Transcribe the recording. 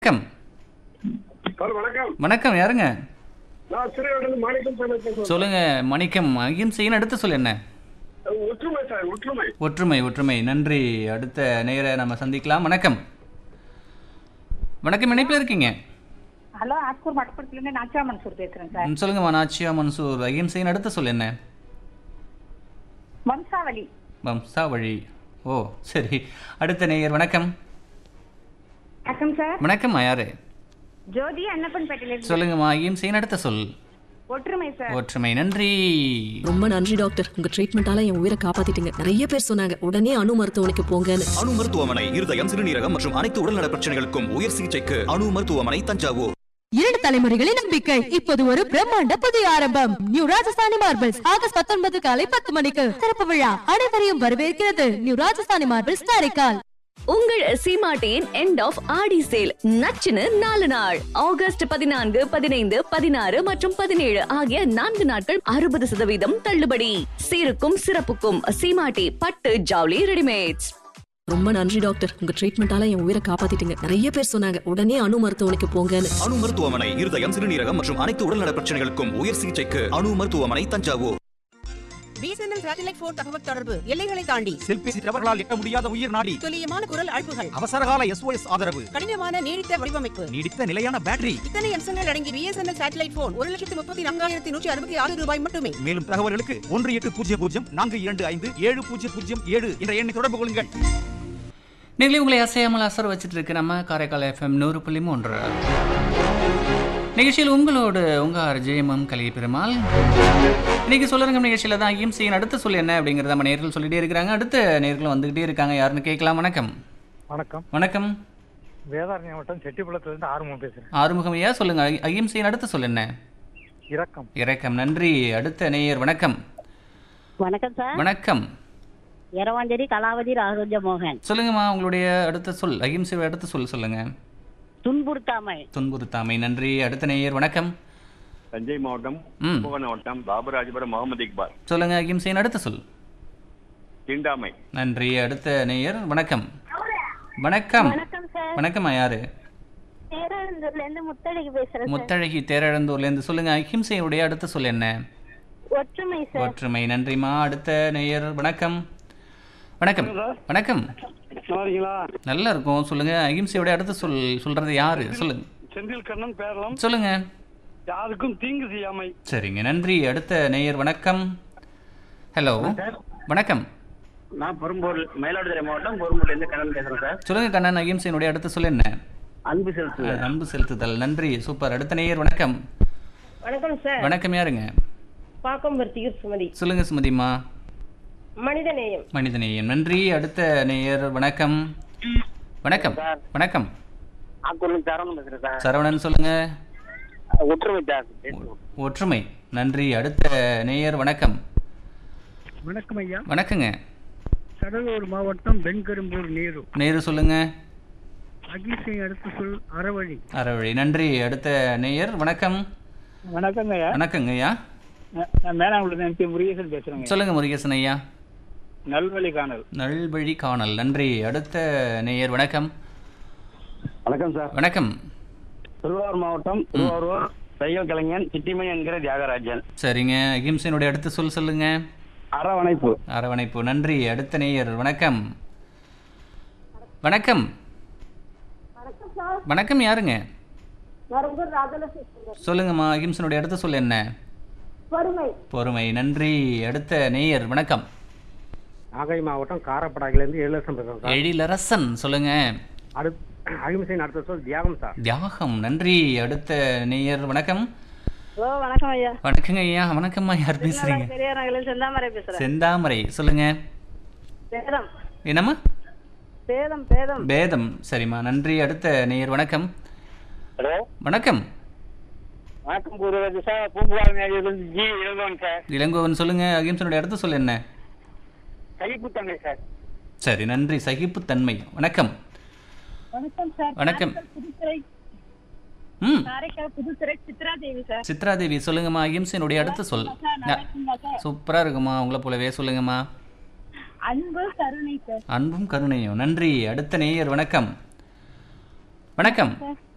வணக்கம். சார் வணக்கம். வணக்கம். யாருங்க? நான் சிறையோட மாணிக்கம் பேசுறேன். சொல்லுங்க மணிக்கம். அகிம்சையின் அடுத்த சொல் என்ன? ஒற்றுமை சார், ஒற்றுமை. ஒற்றுமை. ஒற்றுமை. நன்றி. அடுத்த நேர நம்ம சந்திக்கலாம். வணக்கம். வணக்கம். இணைப்பில் இருக்கீங்க. ஹலோ, ஆஸ்கூர் மட்டப்படத்துலேருந்து நாச்சியா மன்சூர் பேசுகிறேன் சார். சொல்லுங்கம்மா நாச்சியா மன்சூர். அகிம்சையின் அடுத்த சொல் என்ன? வம்சாவளி. வம்சாவழி. ஓ சரி. அடுத்த நேயர். வணக்கம். வணக்கம் சார். வணக்கம்மா. யாரு? ஜோதி அன்னப்பன்பேட்டையிலிருந்து. சொல்லுங்கம்மா அகிம்சையின் அடுத்த சொல். ஒற்றுமை சார். ஒற்றுமை. நன்றி. ரொம்ப நன்றி டாக்டர், உங்க ட்ரீட்மெண்டால என் உயிரை காப்பாத்திட்டீங்க. நிறைய பேர் சொன்னாங்க உடனே அணு மருத்துவமனைக்கு போங்கன்னு. அணு மருத்துவமனை இருதயம், சிறுநீரகம் மற்றும் அனைத்து உடல்நல பிரச்சனைகளுக்கும் உயர் சிகிச்சைக்கு அணு மருத்துவமனை, தஞ்சாவூர். 2 தலைமுறைகளின் நம்பிக்கை. இப்போது ஒரு பிரம்மாண்ட புதிய ஆரம்பம். New Rajasthani marbles. ஆகஸ்ட் 19 காலை 10 மணிக்கு திறப்பு விழா. அனைவரையும் வரவேற்கிறது நியூ ராஜஸ்தானி மார்பிள்ஸ், காரைக்கால். உங்கள் சீமாட்டியின் எண்ட் ஆஃப் ஆடி சேல் நச்சுன்னு 4 நாள். ஆகஸ்ட் 14, 15, 16 மற்றும் 17 ஆகிய 4 நாட்கள் 60% தள்ளுபடி. சீருக்கும் சிறப்புக்கும் சீமாட்டி பட்டு ஜவுளி ரெடிமேட்ஸ். ரொம்ப நன்றி டாக்டர், உங்க ட்ரீட்மெண்டால என் உயிரை காப்பாத்திட்டீங்க. நிறைய பேர் சொன்னாங்க உடனே அணு மருத்துவமனைக்கு போங்கன்னு. அணு மருத்துவமனை இருதயம், சிறுநீரகம் மற்றும் அனைத்து உடல்நல பிரச்சனைகளுக்கும் உயர் சிகிச்சைக்கு அணு மருத்துவமனை, தஞ்சாவூர். BSNL சேட்டலைட் போன் தகவல் தொடர்பு எல்லைகளை தாண்டி செல்பேசி டவர்களால் எட்ட முடியாத உயிர் நாடி. துல்லியமான குரல் அழைப்புகள், அவசரகால SOS ஆதரவு, கடினமான நீடித்த வடிவமைப்பு, நீடித்த நிலையான பேட்டரி. இத்தனை அம்சங்கள் அடங்கி BSNL சேட்டலைட் போன் 1,34,166 ரூபாய் மட்டுமே. மேலும் தகவல்களுக்கு 1800-425-7007 என்ற எண்ணை தொடர்பு கொள்ளுங்கள். நீங்களே உங்களை அசையாமல் அசர் வச்சுட்டு இருக்கு நம்ம காரைக்கால் FM 100.3 நிகழ்ச்சியில் உங்களோடு உங்கள் ஜெயமம் கலிய பெருமாள். இன்னைக்கு சொல்லுங்க நிகழ்ச்சியில் தான் அகிம்சையின் அடுத்த சொல் என்ன அப்படிங்கிறத நம்ம நேர்கள் சொல்லிட்டே இருக்கிறாங்க. அடுத்த நேர்களும் வந்துகிட்டே இருக்காங்க. யாருன்னு கேட்கலாம். வணக்கம். வணக்கம். வணக்கம். வேதாரண்யம் மாவட்டம் செட்டிக்குளத்திலிருந்து ஆறுமுகம் பேசுறேன். ஆறுமுகம் ஐயா, சொல்லுங்க அகிம்சையின் அடுத்த சொல் என்ன? இரக்கம். இரக்கம். நன்றி. அடுத்த நேயர். வணக்கம். வணக்கம் சார். வணக்கம். இரவாஞ்சேரி கலாவதி ராஜ மோகன். சொல்லுங்கம்மா உங்களுடைய அடுத்த சொல். அகிம்சை அடுத்த சொல் சொல்லுங்க. துன்புறுத்தாமை. துன்புறுத்தாமை. நன்றி. அடுத்த நேயர். வணக்கம். தஞ்சை மாவட்டம் மாவட்டம் பாபராஜபுரம் முகமது இக்பால். சொல்லுங்க அகிம்சையின் அடுத்த சொல். தீண்டாமை. நன்றி. அடுத்த நேயர். வணக்கம். வணக்கம். வணக்கம்மா. யாரு? தேரழந்தூர்லேருந்து முத்தழகி பேசுறேன். முத்தழகி தேரழந்தூர்லேருந்து. சொல்லுங்க அகிம்சையுடைய அடுத்த சொல் என்ன? ஒற்றுமை சார். ஒற்றுமை. நன்றிம்மா. அடுத்த நேயர். வணக்கம். வணக்கம். வணக்கம். நல்லா இருக்கும். சொல்லுங்க அகிம்சையுடைய அடுத்த சொல் சொல்றது யாரு? சொல்லுங்க. செந்தில் கண்ணன் பேரலாம். சொல்லுங்க. யாருக்கும் தீங்கு செய்யாமை. சரிங்க. நன்றி. அடுத்த நேயர். வணக்கம். ஹலோ. வணக்கம். நான் பெரும்பூர் மயிலாடுதுறை மாவட்டம் பெரும்பூர்ல இருந்து கண்ணன் பேசுறேன் சார். சொல்லுங்க கண்ணன் அகிம்சையினுடைய அடுத்த சொல் என்ன? அன்பு செலுத்துதல். அன்பு செலுத்துதல். நன்றி. சூப்பர். அடுத்த நேயர். வணக்கம். வணக்கம் சார். வணக்கம். யாருங்க? பாக்கம்பருத்தியூர் சுமதி. சொல்லுங்க சுமதிமா. மனிதநேயம். மனிதநேயம். நன்றி. அடுத்த நேயர். வணக்கம். வணக்கம். வணக்கம். சரவணன் பேசுறேன் சார். சரவணன். சொல்லுங்க. ஒற்றுமை சார். ஒற்றுமை. நன்றி. அடுத்த நேயர். வணக்கம். வணக்கம் ஐயா. வணக்கங்க. கடலூர் மாவட்டம் வெண்கரும்பூர் நீரு. நேரு. சொல்லுங்க. அகிம்சை அடுத்த சொல் அறவழி. அறவழி. நன்றி. அடுத்த நேயர். வணக்கம். வணக்கங்க ஐயா. வணக்கங்க ஐயா. நான் மேனாங்குளத்து முருகேசன் பேசுறேங்க. சொல்லுங்க முருகேசன் ஐயா. நல்வழி காணல். நல்வழி காணல். நன்றி. அடுத்த நேயர். வணக்கம். வணக்கம் சார். வணக்கம். திருவாரூர் மாவட்டம் திருவாரூர் தையல் கலைஞன் சிட்டிமணி என்கிற தியாகராஜன். சரிங்க. அகிம்சையினுடைய அடுத்த சொல் சொல்லுங்க. அரவணைப்பு. அரவணைப்பு. நன்றி. அடுத்த நேயர். வணக்கம். வணக்கம். வணக்கம். யாருங்க? சொல்லுங்கம்மா அகிம்சனுடைய அடுத்த சொல் என்ன? பொறுமை. பொறுமை. நன்றி. அடுத்த நேயர். வணக்கம். நாகை மாவட்டம் காரப்படாகிலிருந்து எழிலரசன் பேசுறேன். எழிலரசன். சொல்லுங்க. அகிம்சையின் அடுத்த சொல் தியாகம் சார். தியாகம். நன்றி. அடுத்த நேயர். வணக்கம். ஹலோ, வணக்கம் ஐயா. வணக்கங்க ஐயா. வணக்கம்மா. யார் பேசுறீங்க? செந்தாமரை பேசுறேன். செந்தாமரை. சொல்லுங்க. பேதம். என்னம்மா? பேதம். பேதம். பேதம். சரிம்மா. நன்றி. அடுத்த நேயர். வணக்கம். ஹலோ. வணக்கம். வணக்கம் சார். பூம்புகார் மேலிருந்து ஜி இளங்கோவன் சார். இளங்கோவன். சொல்லுங்க அகிம்சனுடைய அடுத்த சொல் என்ன? சகிப்புத்தன்மை சார். சரி. நன்றி. சகிப்புத்தன்மை. வணக்கம். வணக்கம் சார். வணக்கம். புதுத்துறை. காரைக்கால் புதுத்துறை சித்ராதேவி சார். சித்ராதேவி. சொல்லுங்கம்மா அகிம்சனுடைய அடுத்த சொல். சூப்பரா இருக்குமா. உங்களை போலவே. சொல்லுங்கம்மா. அன்பு கருணை சார். அன்பும் கருணையும். நன்றி. அடுத்த நேயர். வணக்கம். வணக்கம்.